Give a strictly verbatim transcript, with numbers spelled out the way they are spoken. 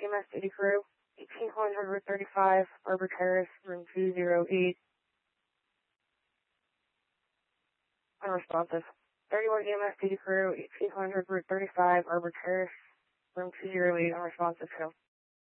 E M S City Crew, eighteen hundred Route thirty-five, Arbor Terrace, room two oh eight. Unresponsive. thirty-one E M S City Crew, eighteen hundred Route thirty-five, Arbor Terrace, room two oh eight, unresponsive too.